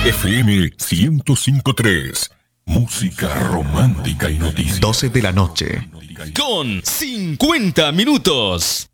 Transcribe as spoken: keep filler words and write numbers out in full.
F M ciento cinco punto tres. Música romántica y noticias. doce de la noche. Con cincuenta minutos.